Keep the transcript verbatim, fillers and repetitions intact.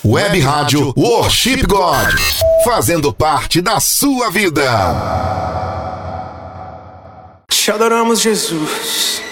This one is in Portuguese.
Web Rádio Worship God, fazendo parte da sua vida. Te adoramos, Jesus.